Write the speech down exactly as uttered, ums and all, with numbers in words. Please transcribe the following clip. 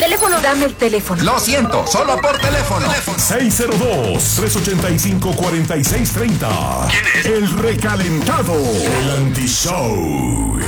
teléfono, dame el teléfono. Lo siento, solo por teléfono. seis cero dos, tres ocho cinco, cuatro seis tres cero. ¿Quién es? El recalentado. El anti-show.